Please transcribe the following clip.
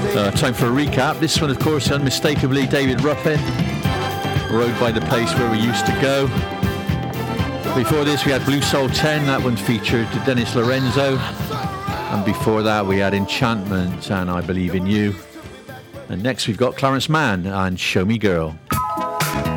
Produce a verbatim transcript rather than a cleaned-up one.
Uh, time for a recap. This one, of course, unmistakably David Ruffin, Road by the Place Where We Used to Go. Before this, we had Blue Soul ten. That one featured Dennis Lorenzo. And before that, we had Enchantment and I Believe in You. And next, we've got Clarence Mann and Show Me Girl.